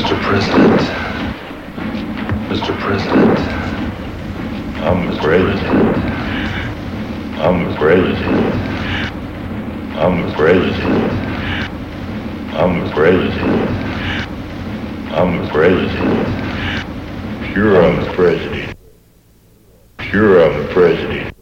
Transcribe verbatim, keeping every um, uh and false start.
Mister President. Mister President. I'm the president. I'm the president. I'm the president. I'm the president. I'm the president. Sure, I'm the president. Sure, I'm the president.